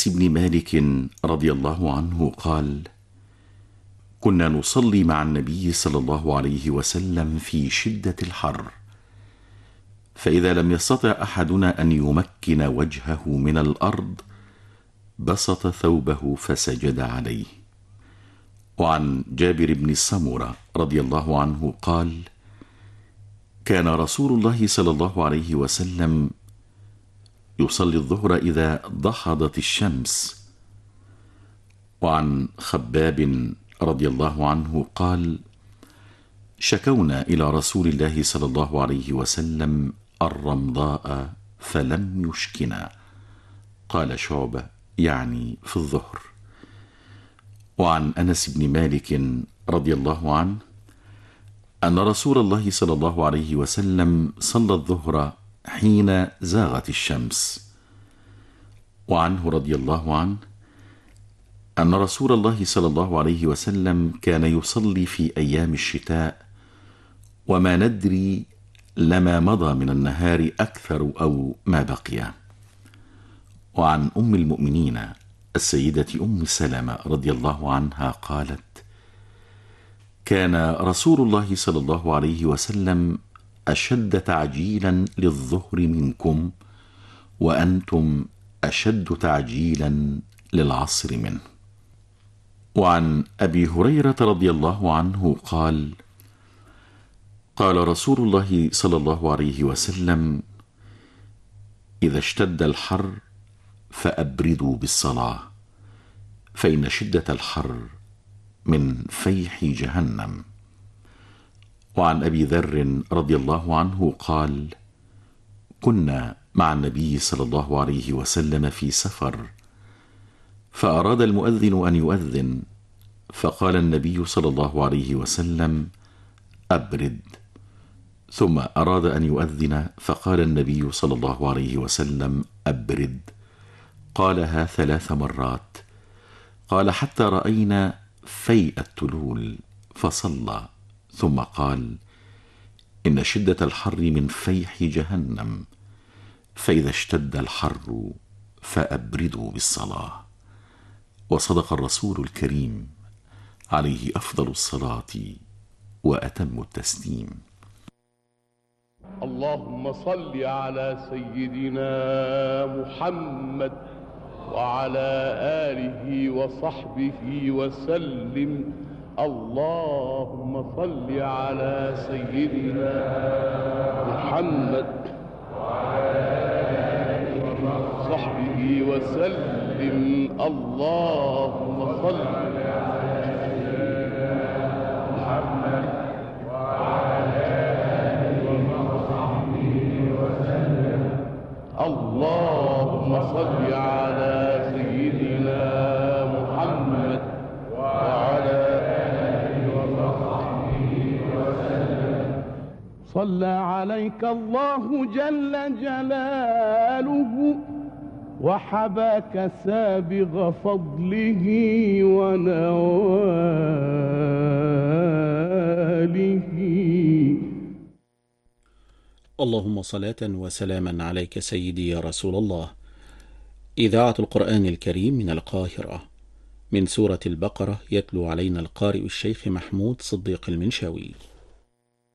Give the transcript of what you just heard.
أنس بن مالك رضي الله عنه قال: كنا نصلي مع النبي صلى الله عليه وسلم في شدة الحر، فإذا لم يستطع أحدنا أن يمكن وجهه من الأرض بسط ثوبه فسجد عليه. وعن جابر بن سمرة رضي الله عنه قال: كان رسول الله صلى الله عليه وسلم يصلي الظهر إذا دحضت الشمس. وعن خباب رضي الله عنه قال: شكونا إلى رسول الله صلى الله عليه وسلم الرمضاء فلم يشكنا. قال شعبة: يعني في الظهر. وعن أنس بن مالك رضي الله عنه أن رسول الله صلى الله عليه وسلم صلى الظهر حين زاغت الشمس. وعنه رضي الله عنه أن رسول الله صلى الله عليه وسلم كان يصلي في أيام الشتاء وما ندري لما مضى من النهار أكثر أو ما بقي. وعن أم المؤمنين السيدة أم سلمة رضي الله عنها قالت: كان رسول الله صلى الله عليه وسلم أشد تعجيلا للظهر منكم، وأنتم أشد تعجيلا للعصر منه. وعن أبي هريرة رضي الله عنه قال: قال رسول الله صلى الله عليه وسلم: إذا اشتد الحر فأبردوا بالصلاة، فإن شدة الحر من فيح جهنم. وعن أبي ذر رضي الله عنه قال: كنا مع النبي صلى الله عليه وسلم في سفر، فأراد المؤذن أن يؤذن، فقال النبي صلى الله عليه وسلم: أبرد. ثم أراد أن يؤذن، فقال النبي صلى الله عليه وسلم: أبرد. قالها 3 مرات. قال: حتى رأينا فيء التلول، فصلى، ثم قال: إن شدة الحر من فيح جهنم، فإذا اشتد الحر فأبردوا بالصلاة. وصدق الرسول الكريم عليه أفضل الصلاة وأتم التسليم. اللهم صل على سيدنا محمد وعلى آله وصحبه وسلم. اللهم صل على سيدنا محمد وعلى آله وصحبه وسلم. اللهم صل على سيدنا محمد وعلى آله وصحبه وسلم. اللهم صل على سيدنا محمد وعلى آله وصحبه وسلم. صلى عليك الله جل جلاله وحباك سابغ فضله ونواله. اللهم صلاة وسلاما عليك سيدي يا رسول الله. إذاعة القرآن الكريم من القاهرة، من سورة البقرة، يتلو علينا القارئ الشيخ محمود صديق المنشاوي.